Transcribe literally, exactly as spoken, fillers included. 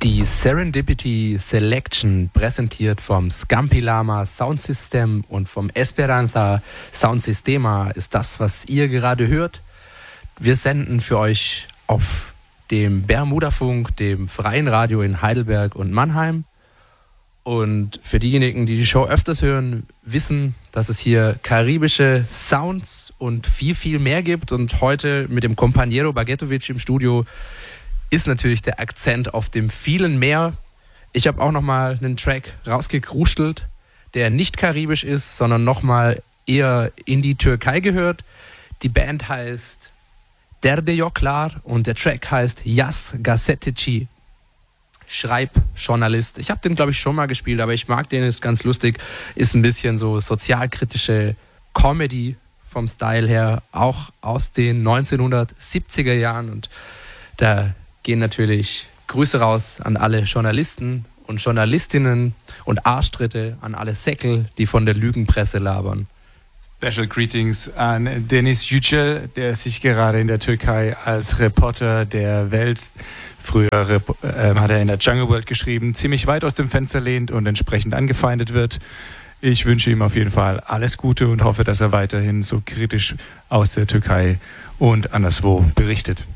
Die Serendipity Selection, präsentiert vom Scampi Lama Soundsystem und vom Esperanza Soundsystema, ist das, was ihr gerade hört. Wir senden für euch auf dem Bermudafunk, dem freien Radio in Heidelberg und Mannheim. Und für diejenigen, die die Show öfters hören, wissen, dass es hier karibische Sounds und viel, viel mehr gibt. Und heute mit dem Compañero Bagetovic im Studio ist natürlich der Akzent auf dem vielen Meer. Ich habe auch nochmal einen Track rausgekruschtelt, der nicht karibisch ist, sondern nochmal eher in die Türkei gehört. Die Band heißt Derde Yoklar und der Track heißt Yaz Gazeteci. Schreibjournalist. Ich habe den, glaube ich, schon mal gespielt, aber ich mag den, ist ganz lustig. Ist ein bisschen so sozialkritische Comedy vom Style her, auch aus den neunzehnhundertsiebziger Jahren. Und da gehen natürlich Grüße raus an alle Journalisten und Journalistinnen und Arschtritte an alle Säckel, die von der Lügenpresse labern. Special Greetings an Deniz Yücel, der sich gerade in der Türkei als Reporter der Welt, früher äh, hat er in der Jungle World geschrieben, ziemlich weit aus dem Fenster lehnt und entsprechend angefeindet wird. Ich wünsche ihm auf jeden Fall alles Gute und hoffe, dass er weiterhin so kritisch aus der Türkei und anderswo berichtet.